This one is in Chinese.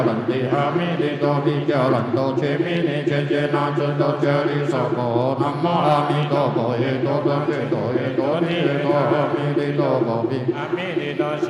兰帝阿弥陀比迦兰多切弥尼切切那尊多切利娑婆南无阿弥陀佛耶多多切多耶多尼耶多阿弥陀佛比阿弥陀。